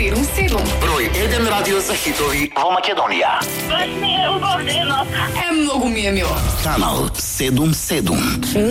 7-7. Broj 1 radio za hitovi во Македонија. Mnogo mi je milo. Канал 7-7.